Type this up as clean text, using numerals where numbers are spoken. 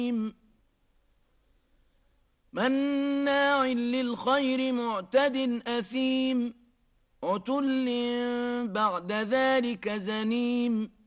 مناع للخير معتد أثيم عتل بعد ذلك زنيم